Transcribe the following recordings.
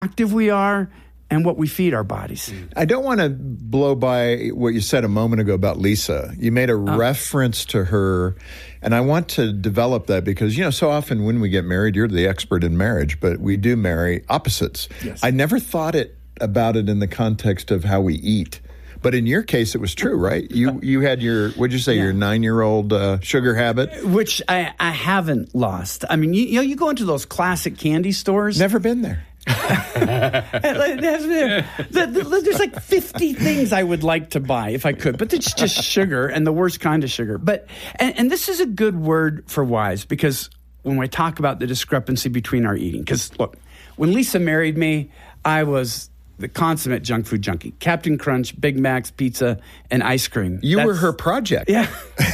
active we are and what we feed our bodies. I don't want to blow by what you said a moment ago about Lisa. You made a reference to her, and I want to develop that because, so often when we get married, you're the expert in marriage, but we do marry opposites. Yes. I never thought about it in the context of how we eat. But in your case, it was true, right? You had your 9-year-old sugar habit? Which I haven't lost. I mean, you go into those classic candy stores. Never been there. There's like 50 things I would like to buy if I could, but it's just sugar and the worst kind of sugar. But and this is a good word for wise, because when we talk about the discrepancy between our eating, because look, when Lisa married me, I was the consummate junk food junkie. Captain Crunch, Big Macs, pizza, and ice cream. You were her project. Yeah.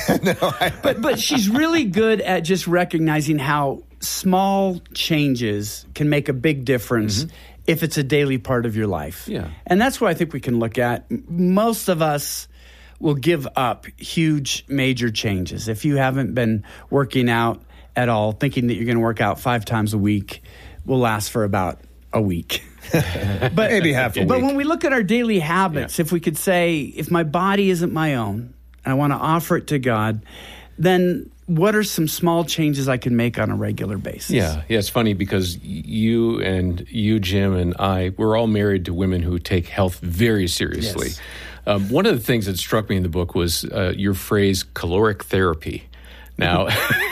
But she's really good at just recognizing how small changes can make a big difference if it's a daily part of your life. Yeah. And that's what I think we can look at. Most of us will give up huge, major changes. If you haven't been working out at all, thinking that you're going to work out 5 times a week will last for about a week. But maybe half a week. But when we look at our daily habits, if we could say, if my body isn't my own, and I want to offer it to God, then what are some small changes I can make on a regular basis? Yeah, it's funny because you, Jim, and I, we're all married to women who take health very seriously. Yes. One of the things that struck me in the book was your phrase, caloric therapy. Now,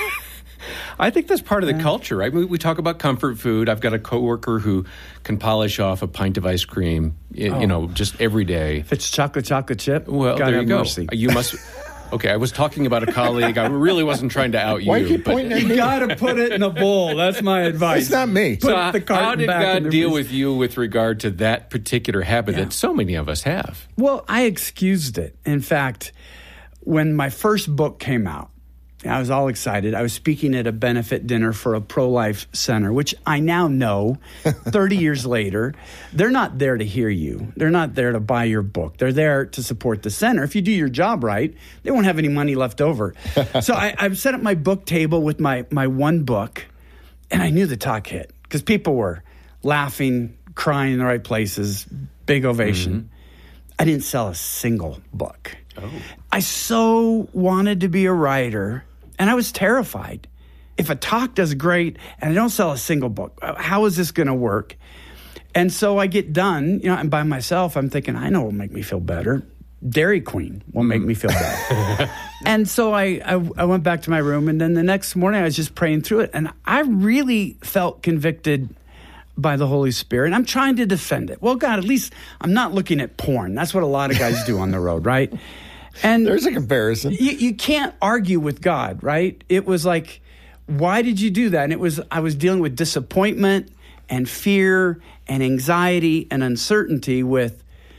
I think that's part of the culture, right? We talk about comfort food. I've got a coworker who can polish off a pint of ice cream, just every day. If it's chocolate chip, well, God there you have go. Mercy. You must. Okay, I was talking about a colleague. I really wasn't trying to out you. Why keep pointing at me? You got to put it in a bowl. That's my advice. It's not me. So how did God deal with you with regard to that particular habit that so many of us have? Well, I excused it. In fact, when my first book came out, I was all excited. I was speaking at a benefit dinner for a pro-life center, which I now know, 30 years later, they're not there to hear you. They're not there to buy your book. They're there to support the center. If you do your job right, they won't have any money left over. So I've set up my book table with my one book, and I knew the talk hit because people were laughing, crying in the right places, big ovation. I didn't sell a single book. I so wanted to be a writer, and I was terrified. If a talk does great and I don't sell a single book, how is this going to work? And so I get done, and by myself, I'm thinking, I know what will make me feel better. Dairy Queen will make me feel better. And so I went back to my room, and then the next morning I was just praying through it, and I really felt convicted by the Holy Spirit. And I'm trying to defend it. Well, God, at least I'm not looking at porn. That's what a lot of guys do on the road, right? And there's a comparison. You can't argue with God, right? It was like, why did you do that? And I was dealing with disappointment and fear and anxiety and uncertainty with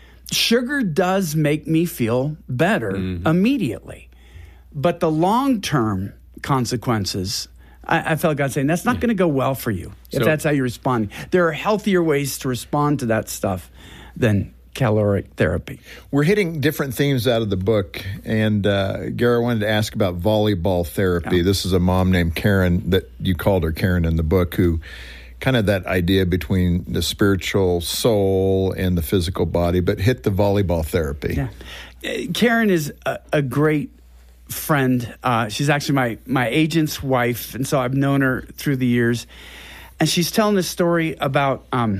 sugar does make me feel better immediately. But the long-term consequences, I felt God saying, that's not going to go well for you if that's how you're responding. There are healthier ways to respond to that stuff than caloric therapy. We're hitting different themes out of the book, and Gary, I wanted to ask about volleyball therapy. This is a mom named Karen, that you called her Karen in the book, who kind of that idea between the spiritual soul and the physical body, but hit the volleyball therapy. Yeah. Karen is a great friend. She's actually my agent's wife, and so I've known her through the years. And she's telling this story about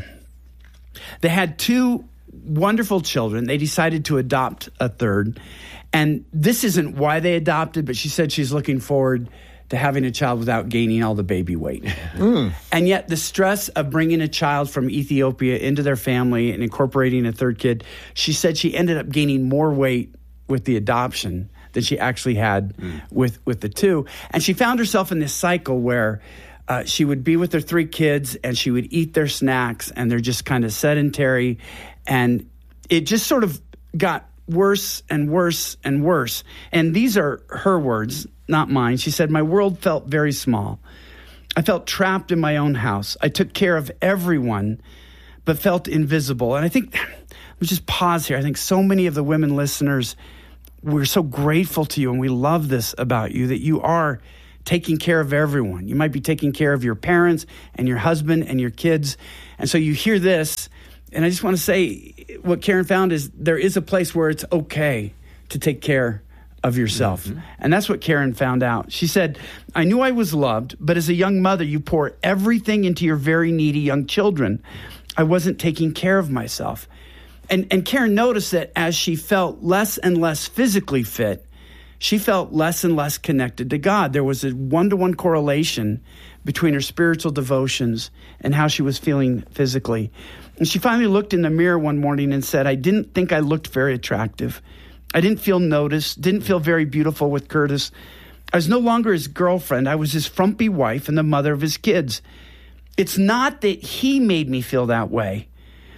they had 2 wonderful children. They decided to adopt a third. And this isn't why they adopted, but she said she's looking forward to having a child without gaining all the baby weight. And yet the stress of bringing a child from Ethiopia into their family and incorporating a third kid, she said she ended up gaining more weight with the adoption than she actually had with the 2. And she found herself in this cycle where she would be with her 3 kids and she would eat their snacks, and they're just kind of sedentary. And it just sort of got worse and worse and worse. And these are her words, not mine. She said, my world felt very small. I felt trapped in my own house. I took care of everyone, but felt invisible. And I think, let's just pause here. I think so many of the women listeners, we're so grateful to you, and we love this about you, that you are taking care of everyone. You might be taking care of your parents and your husband and your kids. And so you hear this, and I just want to say what Karen found is there is a place where it's okay to take care of yourself. Mm-hmm. And that's what Karen found out. She said, I knew I was loved, but as a young mother, you pour everything into your very needy young children. I wasn't taking care of myself. And Karen noticed that as she felt less and less physically fit, she felt less and less connected to God. There was a one-to-one correlation between her spiritual devotions and how she was feeling physically. And she finally looked in the mirror one morning and said, I didn't think I looked very attractive. I didn't feel noticed, didn't feel very beautiful with Curtis. I was no longer his girlfriend. I was his frumpy wife and the mother of his kids. It's not that he made me feel that way.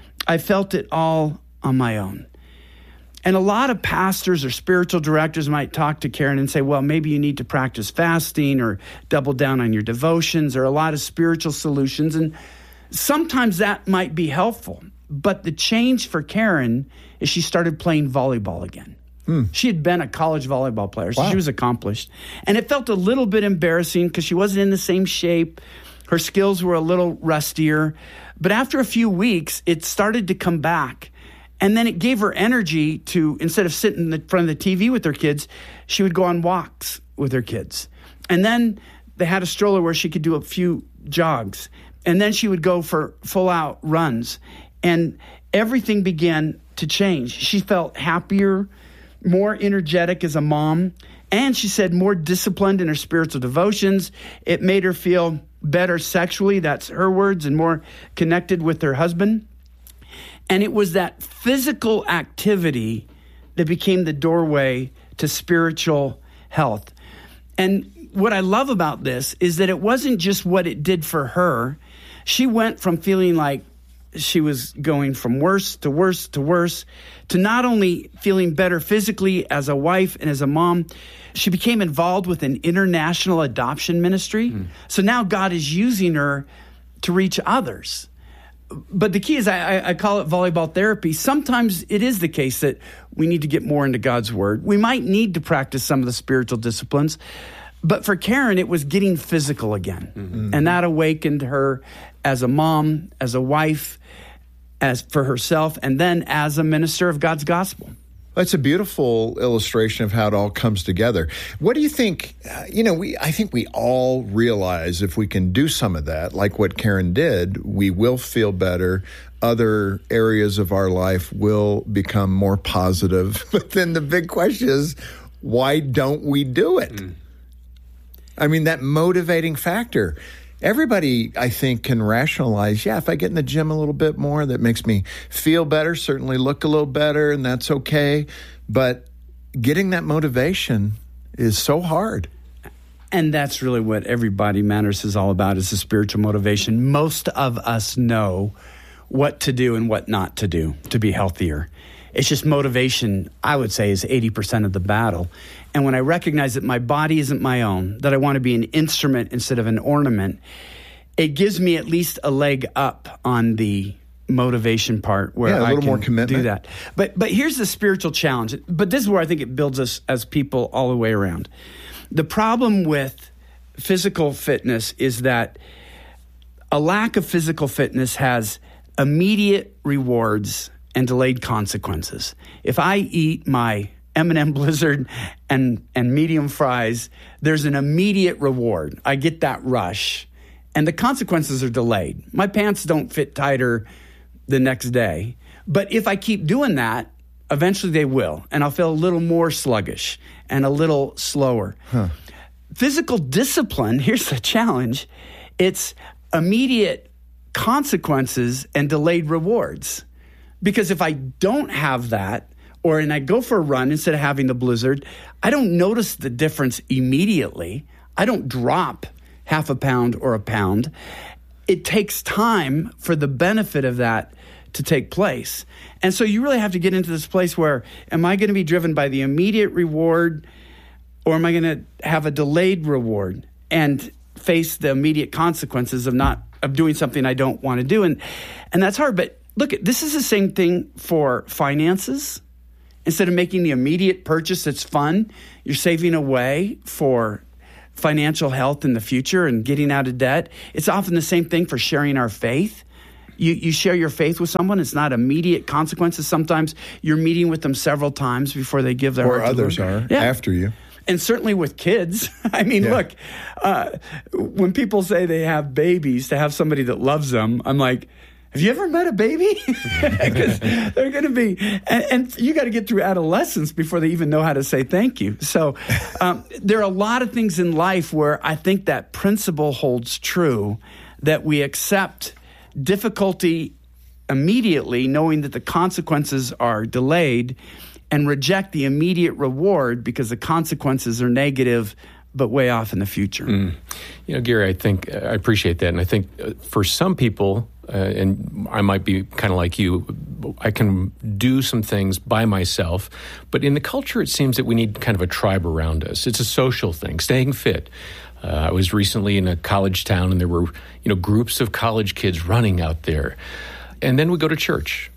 I felt it all on my own. And a lot of pastors or spiritual directors might talk to Karen and say, well, maybe you need to practice fasting or double down on your devotions or a lot of spiritual solutions. And sometimes that might be helpful. But the change for Karen is she started playing volleyball again. She had been a college volleyball player, so she was accomplished. And it felt a little bit embarrassing because she wasn't in the same shape. Her skills were a little rustier. But after a few weeks, it started to come back. And then it gave her energy to, instead of sitting in front of the TV with her kids, she would go on walks with her kids. And then they had a stroller where she could do a few jogs. And then she would go for full-out runs. And everything began to change. She felt happier, more energetic as a mom. And she said more disciplined in her spiritual devotions. It made her feel better sexually, that's her words, and more connected with her husband. And it was that physical activity that became the doorway to spiritual health. And what I love about this is that it wasn't just what it did for her. She went from feeling like she was going from worse to worse to worse to not only feeling better physically as a wife and as a mom, she became involved with an international adoption ministry. So now God is using her to reach others. But the key is, I call it volleyball therapy. Sometimes it is the case that we need to get more into God's word. We might need to practice some of the spiritual disciplines. But for Karen, it was getting physical again. Mm-hmm. And that awakened her as a mom, as a wife, as for herself, and then as a minister of God's gospel. That's a beautiful illustration of how it all comes together. What do you think? I think we all realize if we can do some of that, like what Karen did, we will feel better. Other areas of our life will become more positive. But then the big question is, why don't we do it? I mean, that motivating factor. Everybody, I think, can rationalize, if I get in the gym a little bit more, that makes me feel better, certainly look a little better, and that's okay. But getting that motivation is so hard. And that's really what Every Body Matters is all about, is the spiritual motivation. Most of us know what to do and what not to do to be healthier. It's just motivation, I would say, is 80% of the battle. And when I recognize that my body isn't my own, that I want to be an instrument instead of an ornament, it gives me at least a leg up on the motivation part where I can more commitment. Do that. But here's the spiritual challenge. But this is where I think it builds us as people all the way around. The problem with physical fitness is that a lack of physical fitness has immediate rewards and delayed consequences. If I eat my M&M Blizzard and medium fries, there's an immediate reward. I get that rush, and the consequences are delayed. My pants don't fit tighter the next day, but if I keep doing that, eventually they will, and I'll feel a little more sluggish and a little slower. Physical discipline, here's the challenge, it's immediate consequences and delayed rewards. Because if I don't have that, and I go for a run instead of having the Blizzard, I don't notice the difference immediately. I don't drop half a pound or a pound. It takes time for the benefit of that to take place. And so you really have to get into this place where, am I going to be driven by the immediate reward, or am I going to have a delayed reward and face the immediate consequences of doing something I don't want to do? And that's hard. But look, this is the same thing for finances. Instead of making the immediate purchase that's fun, you're saving away for financial health in the future and getting out of debt. It's often the same thing for sharing our faith. You share your faith with someone. It's not immediate consequences. Sometimes you're meeting with them several times before they give their heart to the Lord. Or others are after you. And certainly with kids. I mean, look, when people say they have babies, to have somebody that loves them, I'm like, have you ever met a baby? Because they're going to be, and you got to get through adolescence before they even know how to say thank you. So there are a lot of things in life where I think that principle holds true, that we accept difficulty immediately, knowing that the consequences are delayed, and reject the immediate reward because the consequences are negative but way off in the future. Gary, I appreciate that. And I think for some people, and I might be kind of like you, I can do some things by myself. But in the culture, it seems that we need kind of a tribe around us. It's a social thing, staying fit. I was recently in a college town, and there were, groups of college kids running out there. And then we go to church.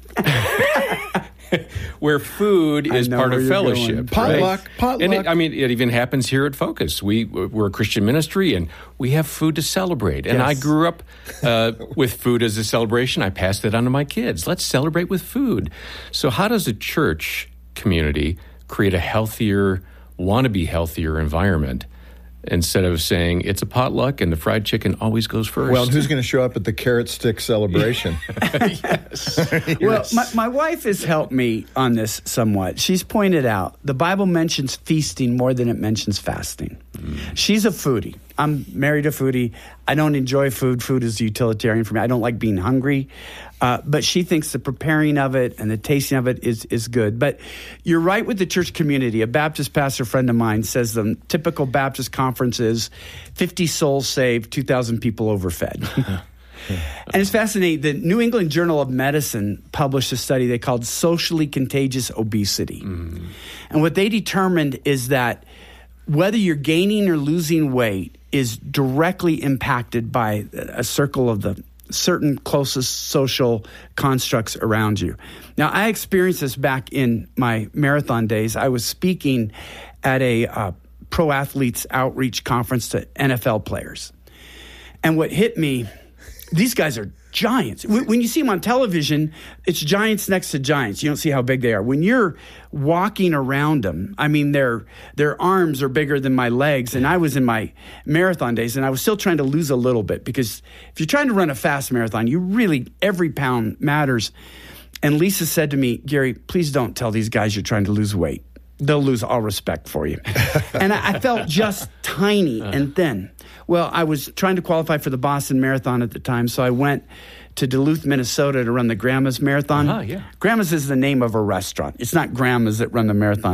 Where food is part of fellowship. Potluck. And it even happens here at Focus. We're a Christian ministry, and we have food to celebrate. And I grew up with food as a celebration. I passed it on to my kids. Let's celebrate with food. So how does a church community create a healthier, want-to-be healthier environment, instead of saying it's a potluck and the fried chicken always goes first? Well, who's going to show up at the carrot stick celebration? Yes. Well, my wife has helped me on this somewhat. She's pointed out the Bible mentions feasting more than it mentions fasting. She's a foodie. I'm married a foodie. I don't enjoy food. Food is utilitarian for me. I don't like being hungry. But she thinks the preparing of it and the tasting of it is good. But you're right with the church community. A Baptist pastor friend of mine says the typical Baptist conference is 50 souls saved, 2,000 people overfed. And it's fascinating. The New England Journal of Medicine published a study they called Socially Contagious Obesity. And what they determined is that whether you're gaining or losing weight is directly impacted by a circle of the certain closest social constructs around you. Now, I experienced this back in my marathon days. I was speaking at a pro athletes outreach conference to NFL players. And what hit me, these guys are giants. When you see them on television, it's giants next to giants. You don't see how big they are. When you're walking around them, I mean, their arms are bigger than my legs. And I was in my marathon days, and I was still trying to lose a little bit, because if you're trying to run a fast marathon, every pound matters. And Lisa said to me, Gary, please don't tell these guys you're trying to lose weight. They'll lose all respect for you. And I felt just tiny and thin. Well, I was trying to qualify for the Boston Marathon at the time, so I went to Duluth, Minnesota to run the Grandma's Marathon. Grandma's is the name of a restaurant. It's not Grandma's that run the marathon.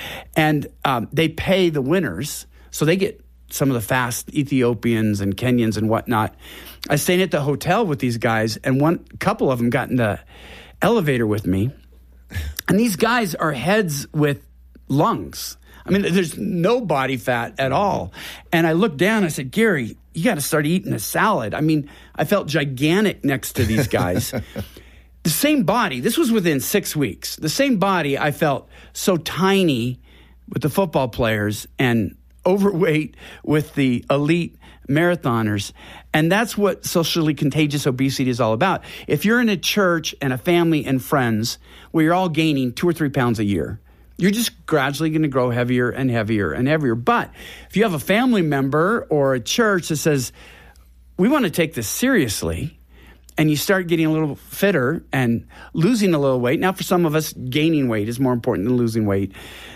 And they pay the winners, so they get some of the fast Ethiopians and Kenyans and whatnot. I stayed at the hotel with these guys, and couple of them got in the elevator with me. And these guys are heads with lungs. I mean, there's no body fat at all. And I looked down and I said, Gary, you got to start eating a salad. I mean, I felt gigantic next to these guys. The same body, this was within 6 weeks. The same body, I felt so tiny with the football players and overweight with the elite marathoners. And that's what socially contagious obesity is all about. If you're in a church and a family and friends where you're all gaining 2 or 3 pounds a year, you're just gradually going to grow heavier and heavier and heavier. But if you have a family member or a church that says, we want to take this seriously, and you start getting a little fitter and losing a little weight. Now, for some of us, gaining weight is more important than losing weight.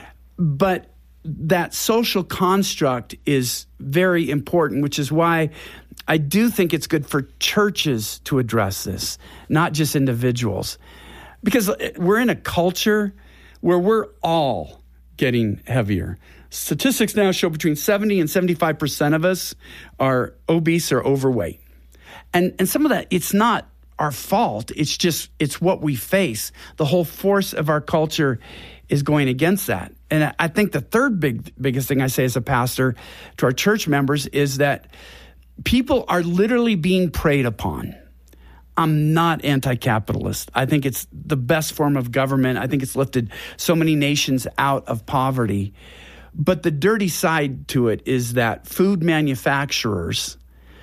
But that social construct is very important, which is why I do think it's good for churches to address this, not just individuals. Because we're in a culture where we're all getting heavier. Statistics now show between 70 and 75% of us are obese or overweight. And some of that, it's not our fault. It's what we face. The whole force of our culture is going against that. And I think the third biggest thing I say as a pastor to our church members is that people are literally being preyed upon. I'm not anti-capitalist. I think it's the best form of government. I think it's lifted so many nations out of poverty. But the dirty side to it is that food manufacturers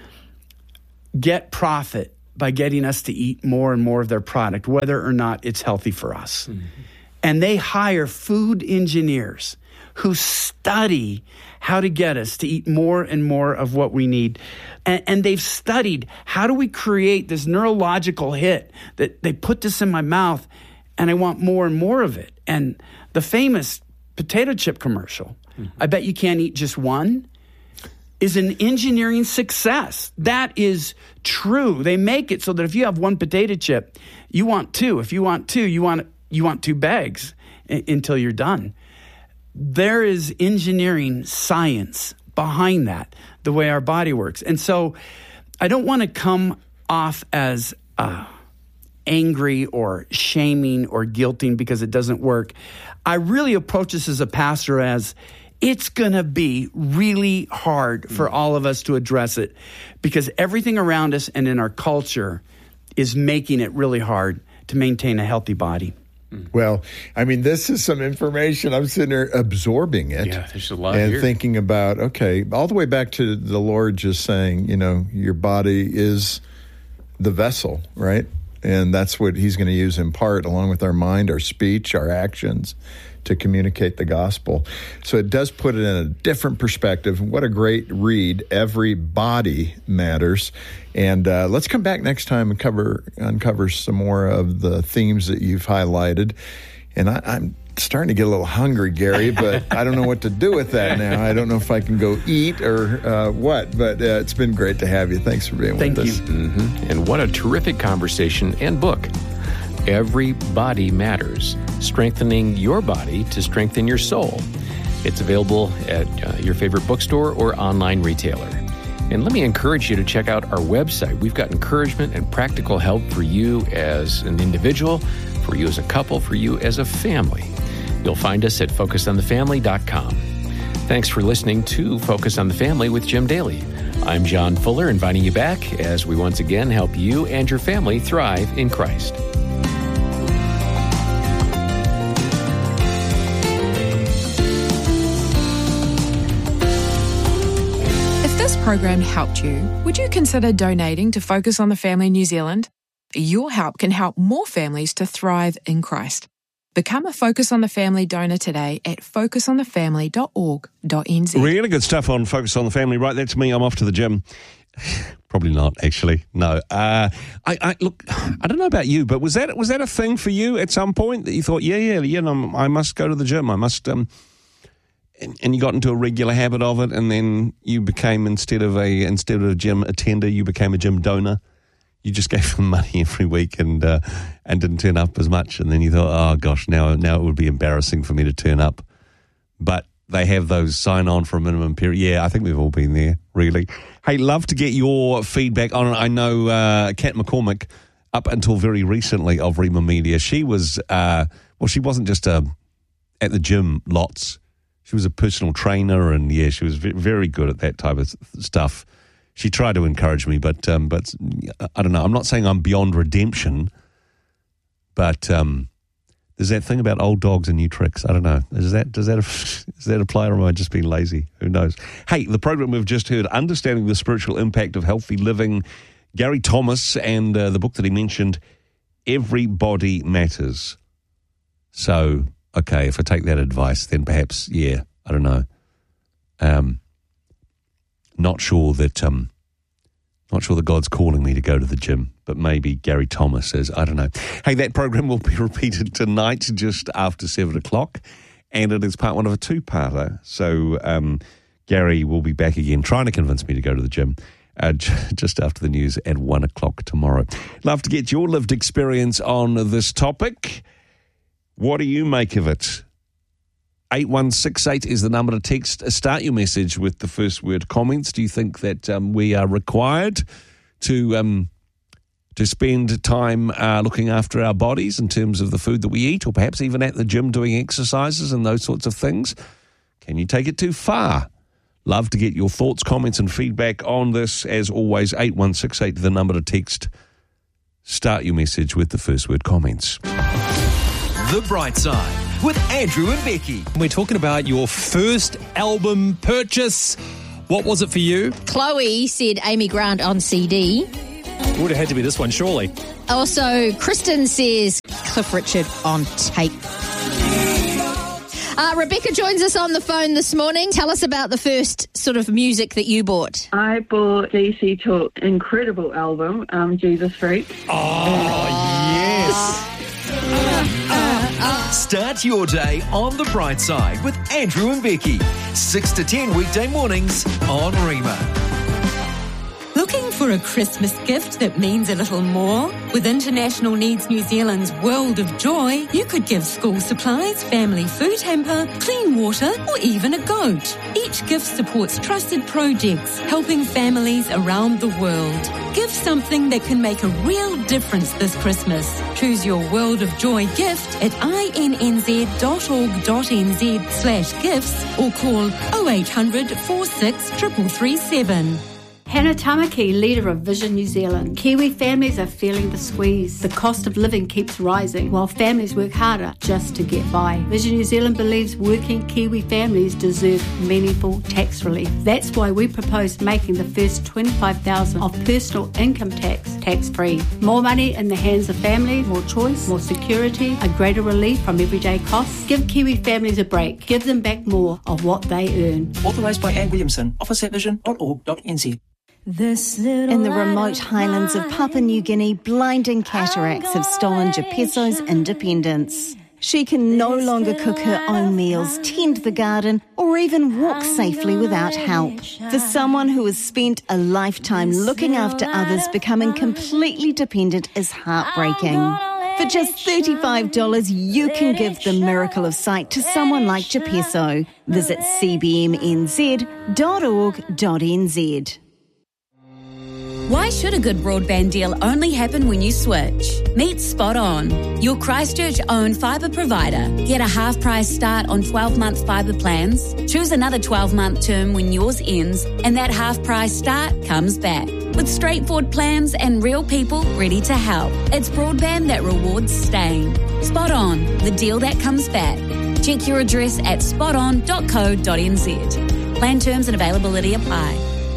get profit by getting us to eat more and more of their product, whether or not it's healthy for us. Mm-hmm. And they hire food engineers who study how to get us to eat more and more of what we need. And they've studied how do we create this neurological hit that they put this in my mouth and I want more and more of it. And the famous potato chip commercial, I bet you can't eat just one, is an engineering success. That is true. They make it so that if you have one potato chip, you want two. If you want two, you want 2 bags until you're done. There is engineering science behind that, the way our body works. And so I don't want to come off as angry or shaming or guilting because it doesn't work. I really approach this as a pastor as it's going to be really hard for all of us to address it because everything around us and in our culture is making it really hard to maintain a healthy body. Well, I mean, this is some information. I'm sitting there absorbing it. Yeah, there's a lot and here. Thinking about, okay, all the way back to the Lord just saying, your body is the vessel, right? And that's what he's going to use in part, along with our mind, our speech, our actions, to communicate the gospel. So it does put it in a different perspective. What a great read. Every body matters. And let's come back next time and uncover some more of the themes that you've highlighted. And I'm starting to get a little hungry, Gary, but I don't know what to do with that now. I don't know if I can go eat or what, but it's been great to have you. Thanks for being with us. Thank you. Mm-hmm. And what a terrific conversation and book. Every Body Matters, strengthening your body to strengthen your soul. It's available at your favorite bookstore or online retailer. And let me encourage you to check out our website. We've got encouragement and practical help for you as an individual, for you as a couple, for you as a family. You'll find us at FocusOnTheFamily.com. Thanks for listening to Focus on the Family with Jim Daly. I'm John Fuller, inviting you back as we once again help you and your family thrive in Christ. Program helped you, would you consider donating to Focus on the Family New Zealand? Your help can help more families to thrive in Christ. Become a Focus on the Family donor today at focusonthefamily.org.nz. Really good stuff on Focus on the Family. Right, that's me. I'm off to the gym. Probably not, actually. No. I look, I don't know about you, but was that a thing for you at some point that you thought, I must go to the gym. I must... And you got into a regular habit of it, and then you became, instead of a gym attender, you became a gym donor. You just gave them money every week and didn't turn up as much. And then you thought, oh gosh, now it would be embarrassing for me to turn up. But they have those sign on for a minimum period. Yeah, I think we've all been there, really. Hey, love to get your feedback on it. I know Kat McCormick, up until very recently of Rima Media, she was she wasn't just at the gym lots. She was a personal trainer, and she was very good at that type of stuff. She tried to encourage me, but I don't know. I'm not saying I'm beyond redemption, but there's that thing about old dogs and new tricks. I don't know. Does that apply, or am I just being lazy? Who knows? Hey, the program we've just heard, Understanding the Spiritual Impact of Healthy Living, Gary Thomas, and the book that he mentioned, Every Body Matters. So... okay, if I take that advice, then perhaps, I don't know. Not sure that God's calling me to go to the gym, but maybe Gary Thomas says, I don't know. Hey, that program will be repeated tonight just after 7 o'clock, and it is part one of a two-parter. So Gary will be back again trying to convince me to go to the gym just after the news at 1 o'clock tomorrow. Love to get your lived experience on this topic. What do you make of it? 8168 is the number to text. Start your message with the first word comments. Do you think that we are required to spend time looking after our bodies in terms of the food that we eat, or perhaps even at the gym doing exercises and those sorts of things? Can you take it too far? Love to get your thoughts, comments and feedback on this. As always, 8168, the number to text. Start your message with the first word comments. The Bright Side with Andrew and Becky. We're talking about your first album purchase. What was it for you? Chloe said Amy Grant on CD. Would have had to be this one, surely. Also, Kristen says Cliff Richard on tape. Rebecca joins us on the phone this morning. Tell us about the first sort of music that you bought. I bought DC Talk's incredible album, Jesus Freak. Yes. Start your day on the bright side with Andrew and Becky. 6 to 10 weekday mornings on Rima. Looking for a Christmas gift that means a little more? With International Needs New Zealand's World of Joy, you could give school supplies, family food hamper, clean water, or even a goat. Each gift supports trusted projects, helping families around the world. Give something that can make a real difference this Christmas. Choose your World of Joy gift at innz.org.nz/gifts or call 0800 46 33337. Hannah Tamaki, leader of Vision New Zealand. Kiwi families are feeling the squeeze. The cost of living keeps rising while families work harder just to get by. Vision New Zealand believes working Kiwi families deserve meaningful tax relief. That's why we propose making the first $25,000 of personal income tax-free. More money in the hands of families, more choice, more security, a greater relief from everyday costs. Give Kiwi families a break. Give them back more of what they earn. Authorised by Anne Williamson. Office at vision.org.nz. In the remote highlands of Papua New Guinea, blinding cataracts have stolen Japesso's independence. She can no longer cook her own meals, tend the garden, or even walk safely without help. For someone who has spent a lifetime looking after others, becoming completely dependent is heartbreaking. For just $35, you can give the miracle of sight to someone like Japesso. Visit cbmnz.org.nz. Why should a good broadband deal only happen when you switch? Meet Spot On, your Christchurch-owned fibre provider. Get a half-price start on 12-month fibre plans. Choose another 12-month term when yours ends, and that half-price start comes back. With straightforward plans and real people ready to help. It's broadband that rewards staying. Spot On, the deal that comes back. Check your address at spoton.co.nz. Plan terms and availability apply.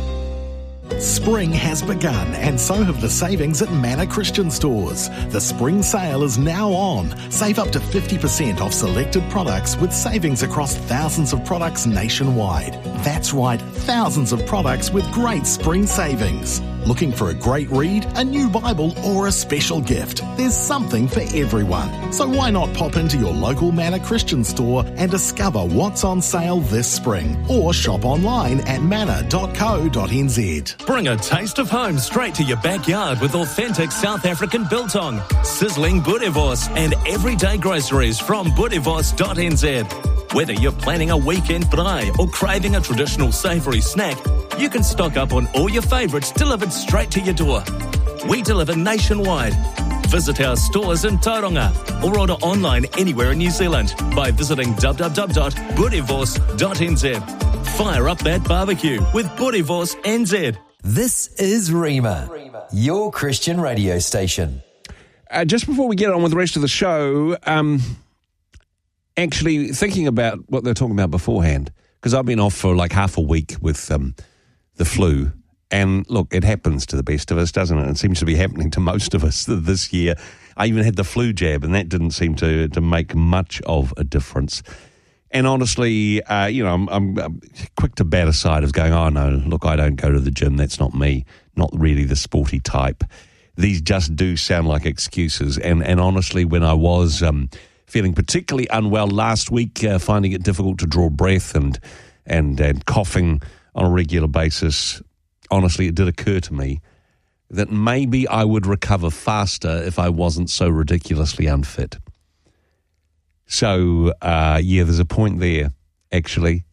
Spring has begun, and so have the savings at Manor Christian Stores. The spring sale is now on. Save up to 50% off selected products with savings across thousands of products nationwide. That's right, thousands of products with great spring savings. Looking for a great read, a new Bible, or a special gift? There's something for everyone. So why not pop into your local Manor Christian store and discover what's on sale this spring, or shop online at manor.co.nz. Bring a taste of home straight to your backyard with authentic South African biltong, sizzling boerewors, and everyday groceries from boerewors.nz. Whether you're planning a weekend braai or craving a traditional savoury snack, you can stock up on all your favourites delivered straight to your door. We deliver nationwide. Visit our stores in Tauranga or order online anywhere in New Zealand by visiting www.boerewors.nz. Fire up that barbecue with Boerewors NZ. This is Rima, your Christian radio station. Just before we get on with the rest of the show, actually thinking about what they were talking about beforehand, because I've been off for like half a week with the flu, and look, it happens to the best of us, doesn't it? It seems to be happening to most of us this year. I even had the flu jab, and that didn't seem to make much of a difference. And honestly, I'm quick to bat aside of going, oh no, look, I don't go to the gym, that's not me, not really the sporty type. These just do sound like excuses, and honestly, when I was feeling particularly unwell last week, finding it difficult to draw breath and coughing on a regular basis, honestly, it did occur to me that maybe I would recover faster if I wasn't so ridiculously unfit. So, there's a point there, actually.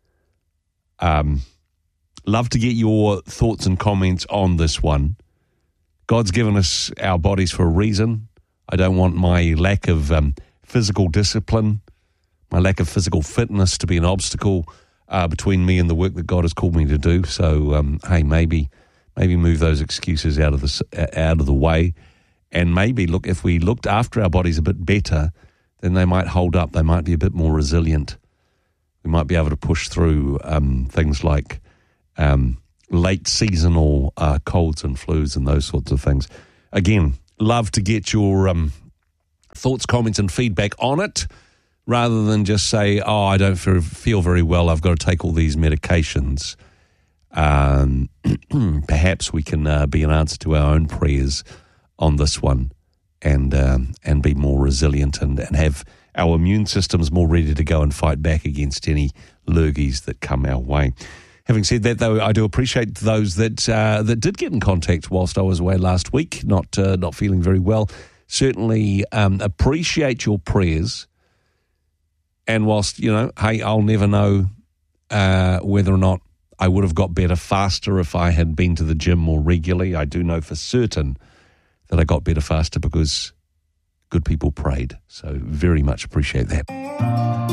Love to get your thoughts and comments on this one. God's given us our bodies for a reason. I don't want my lack of physical discipline, my lack of physical fitness to be an obstacle between me and the work that God has called me to do. So, hey, maybe move those excuses out of the way, and maybe look, if we looked after our bodies a bit better, then they might hold up. They might be a bit more resilient. We might be able to push through things like late seasonal colds and flus and those sorts of things. Again, love to get your thoughts, comments and feedback on it, rather than just say, oh, I don't feel very well, I've got to take all these medications. Perhaps we can be an answer to our own prayers on this one and be more resilient and have our immune systems more ready to go and fight back against any lurgies that come our way. Having said that, though, I do appreciate those that did get in contact whilst I was away last week, not feeling very well. Certainly appreciate your prayers. And whilst, hey, I'll never know whether or not I would have got better faster if I had been to the gym more regularly. I do know for certain that I got better faster because good people prayed. So very much appreciate that.